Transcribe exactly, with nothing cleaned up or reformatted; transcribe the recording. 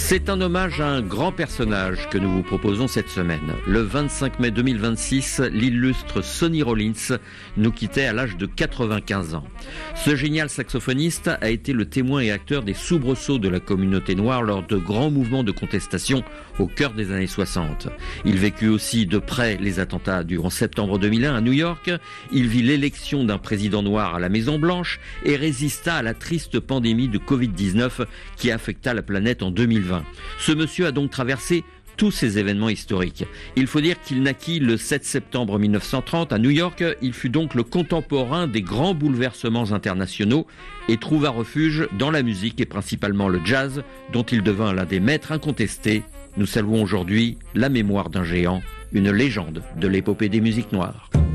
C'est un hommage à un grand personnage que nous vous proposons cette semaine. Le vingt-cinq mai deux mille vingt-six, l'illustre Sonny Rollins nous quittait à l'âge de quatre-vingt-quinze ans. Ce génial saxophoniste a été le témoin et acteur des soubresauts de la communauté noire lors de grands mouvements de contestation au cœur des années soixante. Il vécut aussi de près les attentats du onze septembre deux mille un à New York. Il vit l'élection d'un président noir à la Maison-Blanche et résista à la triste pandémie de covid dix-neuf qui affecta la planète en deux mille vingt. Ce monsieur a donc traversé tous ces événements historiques. Il faut dire qu'il naquit le sept septembre mille neuf cent trente à New York. Il fut donc le contemporain des grands bouleversements internationaux et trouva refuge dans la musique et principalement le jazz, dont il devint l'un des maîtres incontestés. Nous saluons aujourd'hui la mémoire d'un géant, une légende de l'épopée des musiques noires.